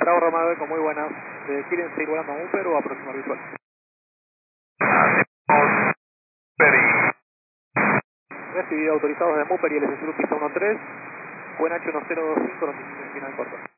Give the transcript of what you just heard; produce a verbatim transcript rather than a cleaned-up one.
Bravo Romano Eco, muy buenas. Eh, ¿Quieren seguir volando a Upper o aproximar visual? Recibido, autorizados de Mupper y el S C U pista uno tres. Buen H uno cero dos cinco, nos final corto.